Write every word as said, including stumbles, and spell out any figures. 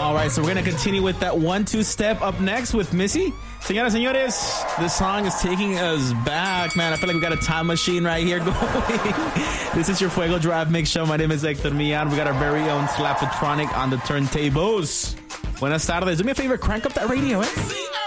All right, so we're going to continue with that one two step up next with Missy. Señoras, señores, this song is taking us back, man. I feel like we got a time machine right here going. This is your Fuego Drive Mix Show. My name is Hector Millan. We got our very own Slapatronic on the turntables. Buenas tardes. Do me a favor, crank up that radio, eh?